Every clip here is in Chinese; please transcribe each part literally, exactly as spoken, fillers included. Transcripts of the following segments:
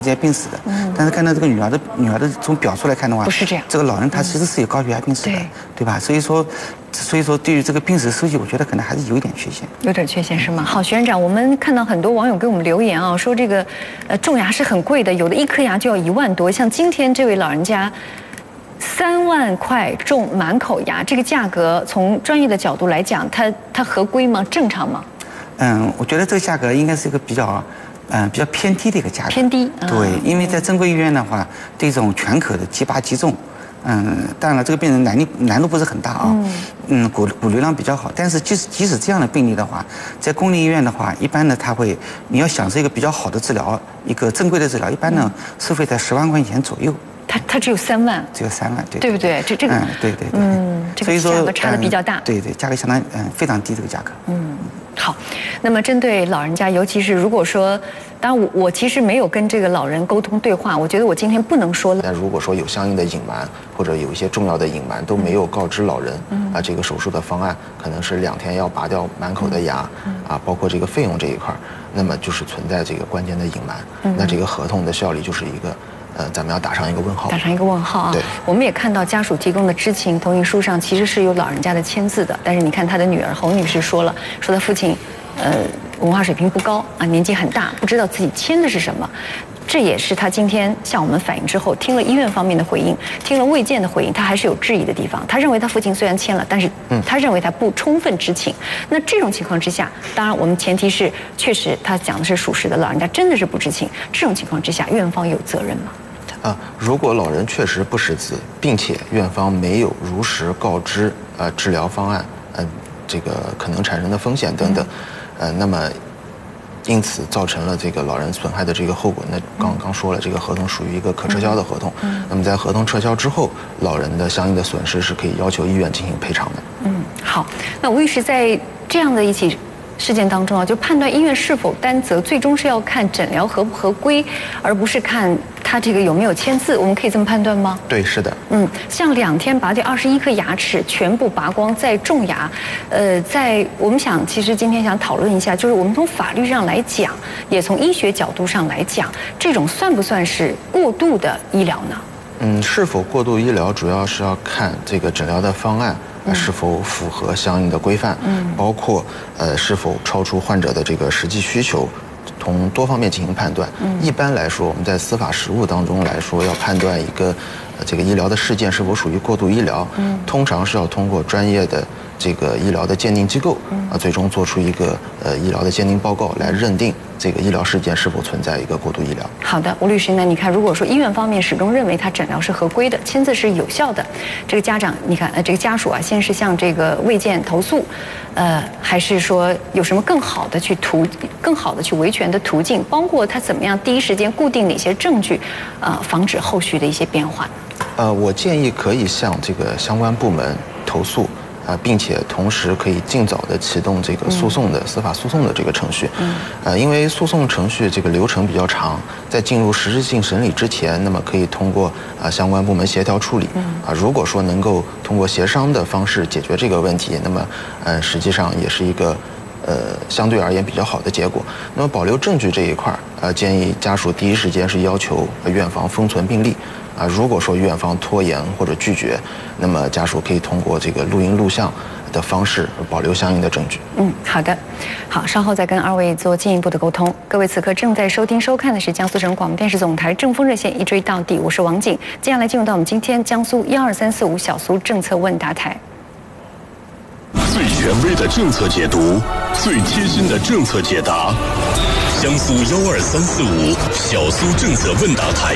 这些病史的，嗯，但是看到这个女儿的女儿的从表述来看的话， 不是这样。 这个老人他其实是有高血压病史的，对，对吧？所以说，所以说对于这个病史收集，我觉得可能还是有一点缺陷。 有点缺陷是吗？好，徐院长，我们看到很多网友给我们留言啊，说这个呃种牙是很贵的，有的一颗牙就要一万多。像今天这位老人家，三万块种满口牙，这个价格从专业的角度来讲，它它合规吗？正常吗？ 嗯，我觉得这个价格应该是一个比较。嗯，比较偏低的一个价格， 偏低。 对，因为在正规医院的话，对这种全口的击拔击中，嗯，当然了，这个病人难度难度不是很大啊，嗯，嗯，骨骨流量比较好，但是即使即使这样的病例的话，在公立医院的话，一般呢，他会你要享受一个比较好的治疗，一个正规的治疗，一般呢收费在十万块钱左右。 它它只有三万， 只有三万，对， 对不对？这这个， 嗯，对对对， 嗯，这个价格差的比较大， 对对，价格相当嗯非常低，这个价格， 嗯。好，那么针对老人家，尤其是如果说，当然我我其实没有跟这个老人沟通对话，我觉得我今天不能说了。 但如果说有相应的隐瞒，或者有一些重要的隐瞒都没有告知老人，嗯、啊，这个手术的方案可能是两天要拔掉满口的牙，嗯、啊，包括这个费用这一块，那么就是存在这个关键的隐瞒，嗯、那这个合同的效力就是一个。呃，咱们要打上一个问号， 打上一个问号啊！ 对， 我们也看到家属提供的知情同意书上其实是有老人家的签字的，但是你看他的女儿侯女士说了，说他父亲，呃，文化水平不高啊，年纪很大，不知道自己签的是什么。这也是他今天向我们反映之后，听了医院方面的回应，听了卫健的回应，他还是有质疑的地方。他认为他父亲虽然签了，但是他认为他不充分知情。那这种情况之下，当然我们前提是确实他讲的是属实的，老人家真的是不知情。这种情况之下，院方有责任吗？ 啊，如果老人确实不识字，并且院方没有如实告知呃治疗方案，嗯、呃，这个可能产生的风险等等，呃，那么因此造成了这个老人损害的这个后果，那刚刚说了，这个合同属于一个可撤销的合同，嗯，那么在合同撤销之后，老人的相应的损失是可以要求医院进行赔偿的。 嗯，好，那吴律师在这样的一起事件当中啊，就判断医院是否担责，最终是要看诊疗合不合规，而不是看他这个有没有签字。我们可以这么判断吗？ 对，是的。 嗯，像两天拔掉二十一颗牙齿，全部拔光再种牙，呃，在我们想，其实今天想讨论一下，就是我们从法律上来讲，也从医学角度上来讲，这种算不算是过度的医疗呢？ 嗯，是否过度医疗，主要是要看这个诊疗的方案。呃、是否符合相应的规范？嗯，包括呃是否超出患者的这个实际需求，从多方面进行判断。嗯，一般来说，我们在司法实务当中来说，要判断一个呃这个医疗的事件是否属于过度医疗，嗯，通常是要通过专业的这个医疗的鉴定机构啊，最终做出一个呃医疗的鉴定报告来认定这个医疗事件是否存在一个过度医疗。 好的，吴律师呢？你看，如果说医院方面始终认为他诊疗是合规的，签字是有效的，这个家长，你看，呃，这个家属啊，先是向这个卫健投诉，呃，还是说有什么更好的去途、更好的去维权的途径？包括他怎么样第一时间固定哪些证据，呃，防止后续的一些变化？ 呃，我建议可以向这个相关部门投诉。啊，并且同时可以尽早的启动这个诉讼的、嗯、司法诉讼的这个程序。嗯，呃，因为诉讼程序这个流程比较长，在进入实质性审理之前，那么可以通过啊相关部门协调处理。嗯，啊，如果说能够通过协商的方式解决这个问题，那么呃实际上也是一个呃相对而言比较好的结果。那么保留证据这一块，呃，建议家属第一时间是要求院方封存病历。啊，如果说院方拖延或者拒绝，那么家属可以通过这个录音录像的方式保留相应的证据。 嗯，好的，好，稍后再跟二位做进一步的沟通。各位此刻正在收听收看的是江苏省广播电视总台正风热线一追到底，我是王景。接下来进入到我们今天江苏一二三四五小苏政策问答台。 最权威的政策解读，最贴心的政策解答，江苏幺二三四五小苏政策问答台。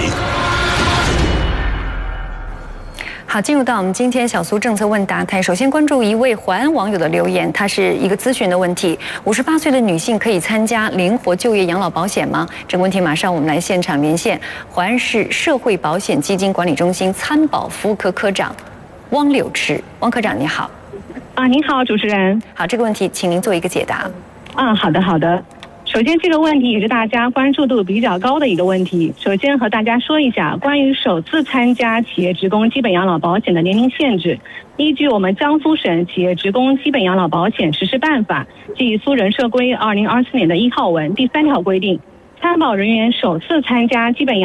好，进入到我们今天小苏政策问答台，首先关注一位淮安网友的留言，他是一个咨询的问题：五十八岁的女性可以参加灵活就业养老保险吗？这个问题马上我们来现场连线淮安市社会保险基金管理中心参保服务科科长汪柳池。汪科长你好。 啊，您好，主持人。 好，这个问题请您做一个解答。 啊，好的，好的。首先，这个问题也是大家关注度比较高的一个问题。首先和大家说一下关于首次参加企业职工基本养老保险的年龄限制。依据我们江苏省企业职工基本养老保险实施办法，即《苏人社规》二零二四年的一号文第三条规定，参参保人员首次参加基本养